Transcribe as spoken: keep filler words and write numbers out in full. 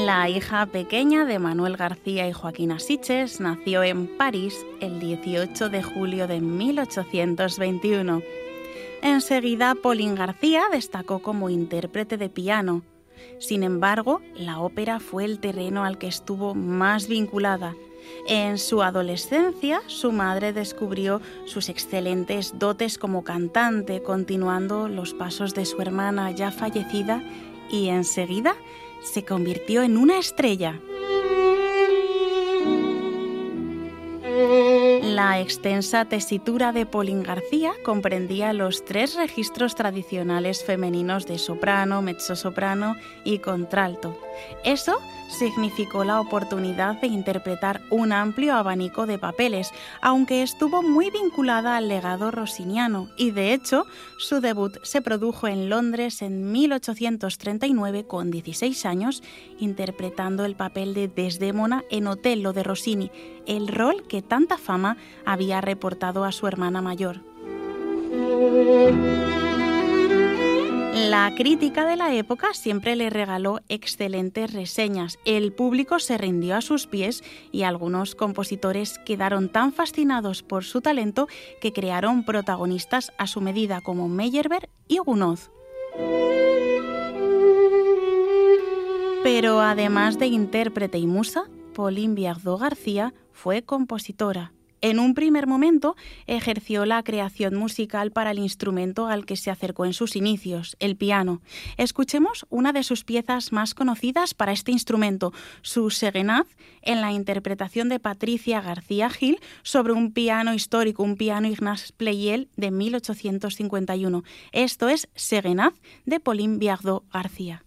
La hija pequeña de Manuel García y Joaquina Sitges nació en París el dieciocho de julio de mil ochocientos veintiuno. Enseguida, Pauline García destacó como intérprete de piano. Sin embargo, la ópera fue el terreno al que estuvo más vinculada. En su adolescencia, su madre descubrió sus excelentes dotes como cantante, continuando los pasos de su hermana ya fallecida, y enseguida se convirtió en una estrella. La extensa tesitura de Pauline García comprendía los tres registros tradicionales femeninos de soprano, mezzosoprano y contralto. Eso significó la oportunidad de interpretar un amplio abanico de papeles, aunque estuvo muy vinculada al legado rossiniano, y de hecho su debut se produjo en Londres en mil ochocientos treinta y nueve con dieciséis años, interpretando el papel de Desdémona en Otello de Rossini, el rol que tanta fama había reportado a su hermana mayor. La crítica de la época siempre le regaló excelentes reseñas. El público se rindió a sus pies y algunos compositores quedaron tan fascinados por su talento que crearon protagonistas a su medida como Meyerbeer y Gounod. Pero además de intérprete y musa, Pauline Viardot García fue compositora. En un primer momento ejerció la creación musical para el instrumento al que se acercó en sus inicios, el piano. Escuchemos una de sus piezas más conocidas para este instrumento, su Serenade, en la interpretación de Patricia García Gil sobre un piano histórico, un piano Ignaz Pleyel de mil ochocientos cincuenta y uno. Esto es Serenade de Pauline Viardot García.